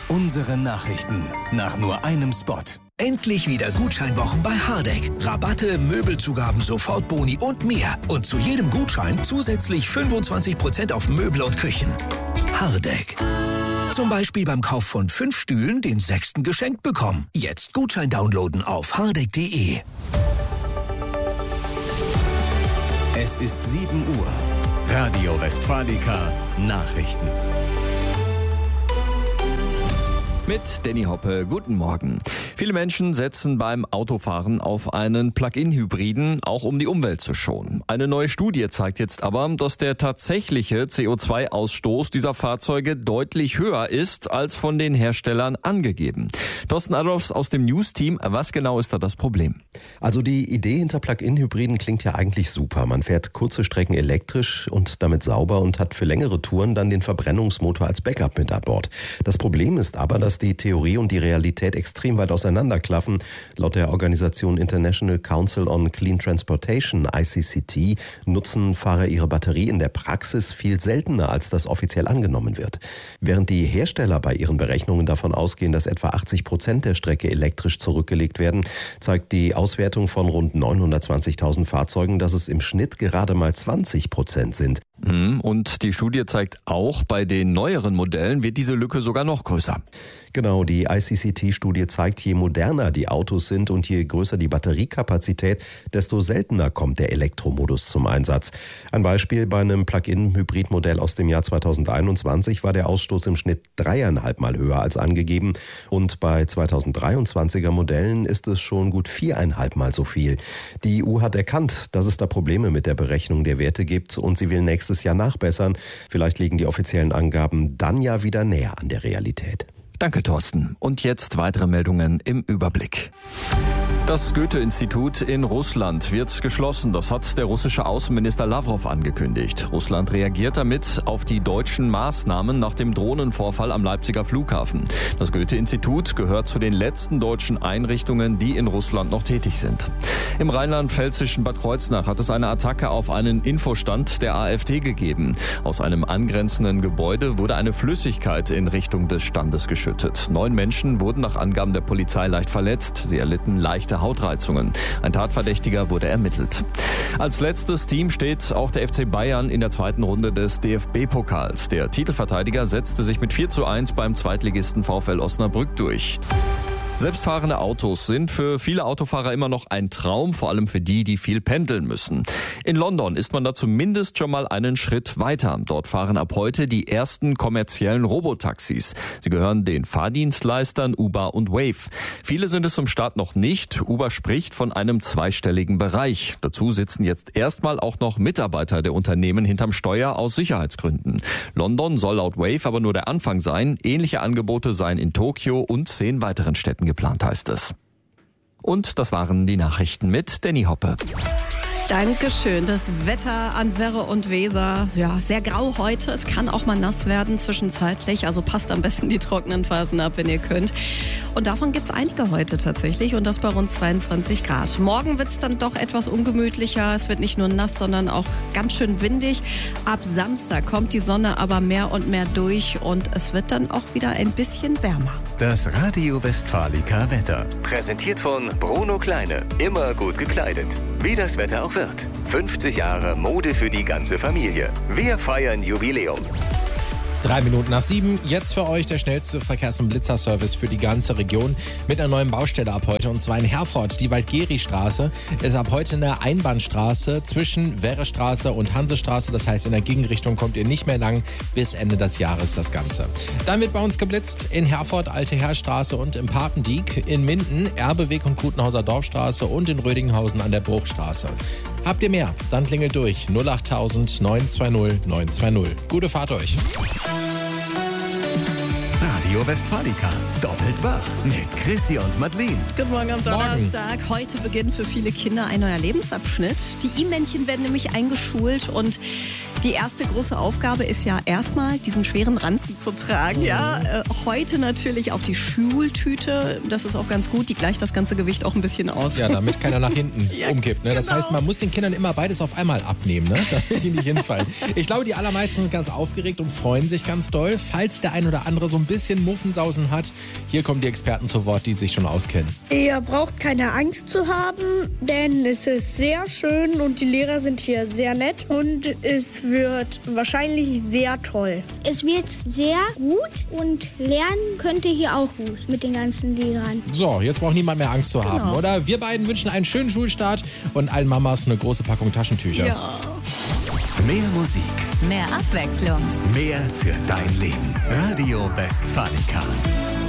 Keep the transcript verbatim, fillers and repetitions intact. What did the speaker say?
Unsere Nachrichten nach nur einem Spot. Endlich wieder Gutscheinwochen bei Hardegg. Rabatte, Möbelzugaben, Sofortboni und mehr. Und zu jedem Gutschein zusätzlich fünfundzwanzig Prozent auf Möbel und Küchen. Hardegg. Zum Beispiel beim Kauf von fünf Stühlen den sechsten geschenkt bekommen. Jetzt Gutschein downloaden auf hardegg punkt de. Es ist sieben Uhr. Radio Westfalica Nachrichten. Mit Danny Hoppe, guten Morgen. Viele Menschen setzen beim Autofahren auf einen Plug-in-Hybriden, auch um die Umwelt zu schonen. Eine neue Studie zeigt jetzt aber, dass der tatsächliche C O zwei Ausstoß dieser Fahrzeuge deutlich höher ist, als von den Herstellern angegeben. Thorsten Adolfs aus dem News-Team, was genau ist da das Problem? Also die Idee hinter Plug-in-Hybriden klingt ja eigentlich super. Man fährt kurze Strecken elektrisch und damit sauber und hat für längere Touren dann den Verbrennungsmotor als Backup mit an Bord. Das Problem ist aber, dass die Theorie und die Realität extrem weit auseinanderklaffen. Laut der Organisation International Council on Clean Transportation, I C C T, nutzen Fahrer ihre Batterie in der Praxis viel seltener, als das offiziell angenommen wird. Während die Hersteller bei ihren Berechnungen davon ausgehen, dass etwa achtzig Prozent der Strecke elektrisch zurückgelegt werden, zeigt die Auswertung von rund neunhundertzwanzigtausend Fahrzeugen, dass es im Schnitt gerade mal zwanzig Prozent sind. Und die Studie zeigt auch, bei den neueren Modellen wird diese Lücke sogar noch größer. Genau, die I C C T-Studie zeigt, je moderner die Autos sind und je größer die Batteriekapazität, desto seltener kommt der Elektromodus zum Einsatz. Ein Beispiel: Bei einem Plug-in-Hybrid-Modell aus dem Jahr zweitausendeinundzwanzig war der Ausstoß im Schnitt dreieinhalb Mal höher als angegeben. Und bei zweitausenddreiundzwanziger Modellen ist es schon gut viereinhalb Mal so viel. Die E U hat erkannt, dass es da Probleme mit der Berechnung der Werte gibt und sie will nächstes Jahr nachbessern. Vielleicht liegen die offiziellen Angaben dann ja wieder näher an der Realität. Danke, Thorsten. Und jetzt weitere Meldungen im Überblick. Das Goethe-Institut in Russland wird geschlossen. Das hat der russische Außenminister Lavrov angekündigt. Russland reagiert damit auf die deutschen Maßnahmen nach dem Drohnenvorfall am Leipziger Flughafen. Das Goethe-Institut gehört zu den letzten deutschen Einrichtungen, die in Russland noch tätig sind. Im rheinland-pfälzischen Bad Kreuznach hat es eine Attacke auf einen Infostand der AfD gegeben. Aus einem angrenzenden Gebäude wurde eine Flüssigkeit in Richtung des Standes geschüttet. Neun Menschen wurden nach Angaben der Polizei leicht verletzt. Sie erlitten leichte Hautreizungen. Ein Tatverdächtiger wurde ermittelt. Als letztes Team steht auch der F C Bayern in der zweiten Runde des D F B-Pokals. Der Titelverteidiger setzte sich mit vier zu eins beim Zweitligisten VfL Osnabrück durch. Selbstfahrende Autos sind für viele Autofahrer immer noch ein Traum, vor allem für die, die viel pendeln müssen. In London ist man da zumindest schon mal einen Schritt weiter. Dort fahren ab heute die ersten kommerziellen Robotaxis. Sie gehören den Fahrdienstleistern Uber und Wave. Viele sind es zum Start noch nicht. Uber spricht von einem zweistelligen Bereich. Dazu sitzen jetzt erstmal auch noch Mitarbeiter der Unternehmen hinterm Steuer aus Sicherheitsgründen. London soll laut Wave aber nur der Anfang sein. Ähnliche Angebote seien in Tokio und zehn weiteren Städten geplant, heißt es. Und das waren die Nachrichten mit Danny Hoppe. Dankeschön. Das Wetter an Werre und Weser, ja, sehr grau heute. Es kann auch mal nass werden zwischenzeitlich. Also passt am besten die trockenen Phasen ab, wenn ihr könnt. Und davon gibt es einige heute tatsächlich. Und das bei rund zweiundzwanzig Grad. Morgen wird es dann doch etwas ungemütlicher. Es wird nicht nur nass, sondern auch ganz schön windig. Ab Samstag kommt die Sonne aber mehr und mehr durch. Und es wird dann auch wieder ein bisschen wärmer. Das Radio Westfalica Wetter. Präsentiert von Bruno Kleine. Immer gut gekleidet. Wie das Wetter auch wird. fünfzig Jahre Mode für die ganze Familie. Wir feiern Jubiläum. Drei Minuten nach sieben. Jetzt für euch der schnellste Verkehrs- und Blitzerservice für die ganze Region mit einer neuen Baustelle ab heute. Und zwar in Herford. Die Waldgeri-Straße ist ab heute eine Einbahnstraße zwischen Werrestraße und Hansestraße. Das heißt, in der Gegenrichtung kommt ihr nicht mehr lang. Bis Ende des Jahres das Ganze. Dann wird bei uns geblitzt in Herford, Alte Heerstraße und im Papendiek. In Minden, Erbeweg und Kutenhauser Dorfstraße und in Rödinghausen an der Bruchstraße. Habt ihr mehr? Dann klingelt durch null achttausend neun zwei null neun zwei null. Gute Fahrt euch. Radio Westfalica. Doppelt wach mit Chrissy und Madeleine. Guten Morgen am Donnerstag. Heute beginnt für viele Kinder ein neuer Lebensabschnitt. Die I-Männchen werden nämlich eingeschult und die erste große Aufgabe ist ja erstmal, diesen schweren Ranzen zu tragen. Mhm. Ja, äh, heute natürlich auch die Schultüte. Das ist auch ganz gut. Die gleicht das ganze Gewicht auch ein bisschen aus. Ja, damit keiner nach hinten ja, umkippt. Ne? Das genau. heißt, man muss den Kindern immer beides auf einmal abnehmen, ne? damit sie nicht hinfallen. Ich glaube, die allermeisten sind ganz aufgeregt und freuen sich ganz doll. Falls der ein oder andere so ein bisschen Muffensausen hat. Hier kommen die Experten zu Wort, die sich schon auskennen. Ihr braucht keine Angst zu haben, denn es ist sehr schön und die Lehrer sind hier sehr nett und es wird wahrscheinlich sehr toll. Es wird sehr gut und lernen könnt ihr hier auch gut mit den ganzen Lehrern. So, jetzt braucht niemand mehr Angst zu haben, Genau. oder? Wir beiden wünschen einen schönen Schulstart und allen Mamas eine große Packung Taschentücher. Ja. Mehr Musik, Mehr Abwechslung. mehr für dein Leben. Radio Westfalica.